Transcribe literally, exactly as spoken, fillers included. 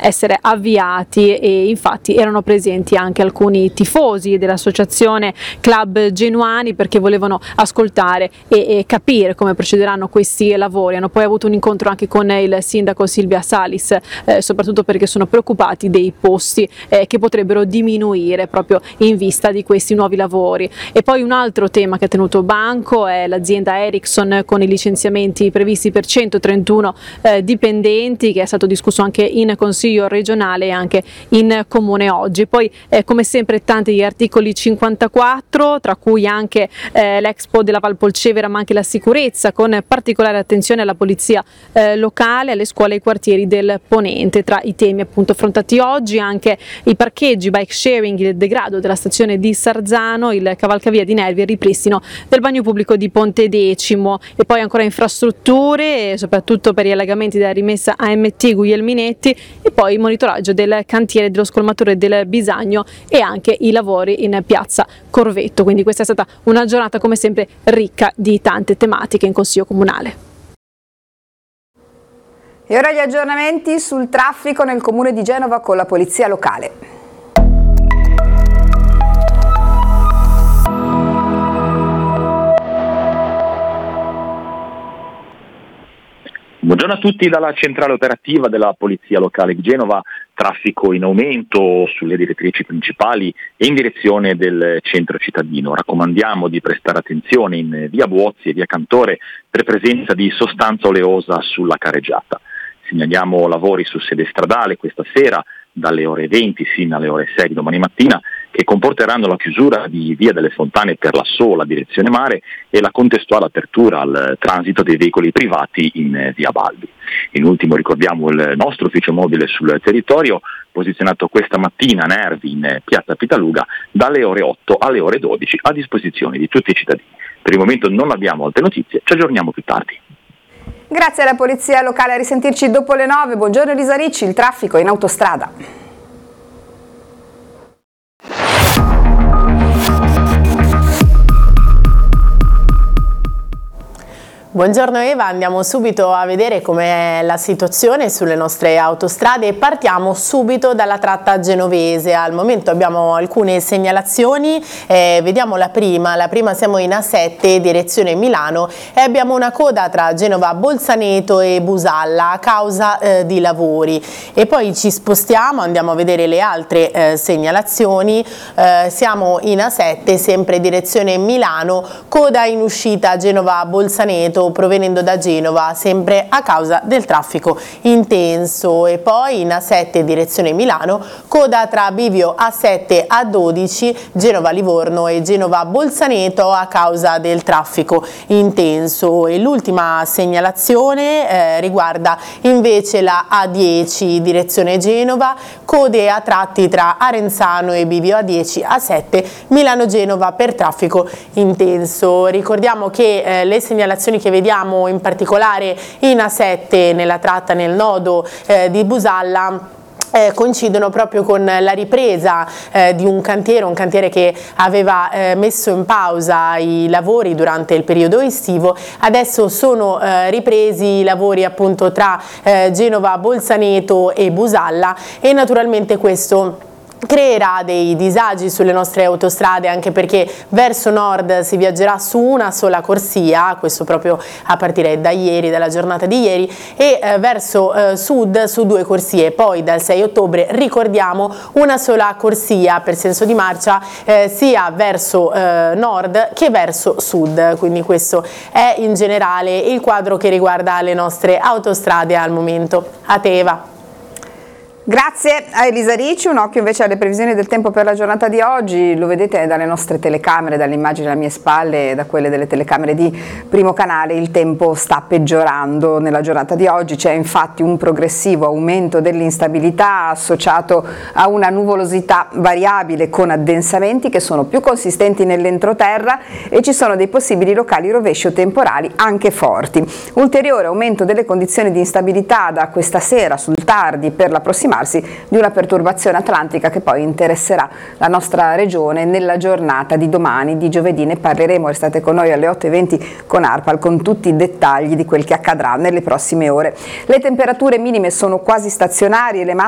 essere avviati, e infatti erano presenti anche alcuni tifosi dell'associazione Club Genuani perché volevano ascoltare e, e capire come procederanno questi lavori. Hanno poi avuto un incontro anche con il sindaco Silvia Salis, eh, soprattutto perché sono preoccupati dei posti eh, che potrebbero diminuire proprio in vista di questi nuovi lavori. E poi un altro tema che ha tenuto banco è l'azienda Ericsson con i licenziamenti previsti per centotrentuno eh, dipendenti, che è stato discusso anche in Consiglio regionale e anche in Comune oggi. Poi eh, come sempre tanti gli articoli cinquantaquattro, tra cui anche eh, l'Expo della Valpolcevera, ma anche la sicurezza, con particolare attenzione alla polizia eh, locale, alle scuole e ai quartieri del Ponente. Tra i temi appunto affrontati oggi anche i parcheggi, bike sharing, il degrado della stazione di Sarzano, il cavalcavia di Nervi e il ripristino del bagno pubblico di Pontedecimo. E poi ancora infrastrutture, soprattutto per gli allagamenti della rimessa A M T Guglielminetti, e poi il monitoraggio del cantiere dello scolmatore del Bisagno e anche i lavori in piazza Corvetto. Quindi questa è stata una giornata come sempre ricca di tante tematiche in Consiglio Comunale. E ora gli aggiornamenti sul traffico nel comune di Genova con la polizia locale. Buongiorno a tutti dalla centrale operativa della Polizia Locale di Genova. Traffico in aumento sulle direttrici principali e in direzione del centro cittadino. Raccomandiamo di prestare attenzione in via Buozzi e via Cantore per presenza di sostanza oleosa sulla careggiata. Segnaliamo lavori su sede stradale questa sera dalle ore venti fino alle ore sei di domani mattina, che comporteranno la chiusura di via delle Fontane per la sola direzione mare e la contestuale apertura al transito dei veicoli privati in via Balbi. In ultimo ricordiamo il nostro ufficio mobile sul territorio, posizionato questa mattina a Nervi in piazza Pitaluga dalle ore otto alle ore dodici a disposizione di tutti i cittadini. Per il momento non abbiamo altre notizie, ci aggiorniamo più tardi. Grazie alla polizia locale, a risentirci dopo le nove. Buongiorno Elisa Ricci, il traffico in autostrada. Buongiorno Eva, andiamo subito a vedere com'è la situazione sulle nostre autostrade e partiamo subito dalla tratta genovese. Al momento abbiamo alcune segnalazioni, eh, vediamo la prima, la prima siamo in A sette direzione Milano e abbiamo una coda tra Genova Bolzaneto e Busalla a causa eh, di lavori, e poi ci spostiamo, andiamo a vedere le altre eh, segnalazioni. Eh, siamo in A sette sempre direzione Milano, coda in uscita Genova Bolzaneto provenendo da Genova sempre a causa del traffico intenso, e poi in A sette direzione Milano coda tra bivio A sette A dodici Genova Livorno e Genova Bolzaneto a causa del traffico intenso. E l'ultima segnalazione eh, riguarda invece la A dieci direzione Genova, code a tratti tra Arenzano e bivio A dieci A sette Milano Genova per traffico intenso. Ricordiamo che eh, le segnalazioni che vediamo in particolare in A sette nella tratta nel nodo eh, di Busalla Eh, coincidono proprio con la ripresa eh, di un cantiere, un cantiere che aveva eh, messo in pausa i lavori durante il periodo estivo. Adesso sono eh, ripresi i lavori appunto tra eh, Genova, Bolzaneto e Busalla, e naturalmente questo creerà dei disagi sulle nostre autostrade, anche perché verso nord si viaggerà su una sola corsia, questo proprio a partire da ieri, dalla giornata di ieri, e eh, verso eh, sud su due corsie. Poi dal sei ottobre ricordiamo una sola corsia per senso di marcia eh, sia verso eh, nord che verso sud, quindi questo è in generale il quadro che riguarda le nostre autostrade al momento. A te Eva. Grazie a Elisa Ricci. Un occhio invece alle previsioni del tempo per la giornata di oggi. Lo vedete dalle nostre telecamere, dalle immagini alle mie spalle e da quelle delle telecamere di Primo Canale. Il tempo sta peggiorando nella giornata di oggi. C'è infatti un progressivo aumento dell'instabilità associato a una nuvolosità variabile con addensamenti che sono più consistenti nell'entroterra, e ci sono dei possibili locali rovesci o temporali anche forti. Ulteriore aumento delle condizioni di instabilità da questa sera sul tardi per l'approssimarsi di una perturbazione atlantica che poi interesserà la nostra regione nella giornata di domani, di giovedì. Ne parleremo, restate con noi alle otto e venti con ARPAL con tutti i dettagli di quel che accadrà nelle prossime ore. Le temperature minime sono quasi stazionarie, le massime